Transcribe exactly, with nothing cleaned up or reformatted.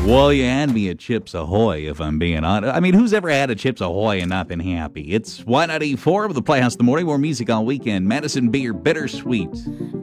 Well, you had me at Chips Ahoy, if I'm being honest. I mean, who's ever had a Chips Ahoy and not been happy? It's Y ninety-four with the Playhouse in the Morning. More music all weekend. Madison Beer Bittersweet.